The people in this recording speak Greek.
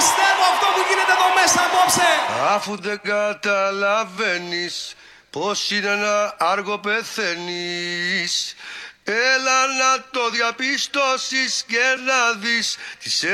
πιστεύω αυτό που γίνεται εδώ μέσα απόψε. Αφού δεν καταλαβαίνεις πως είναι να άργο πεθαίνεις, έλα να το διαπιστώσεις και να δεις τις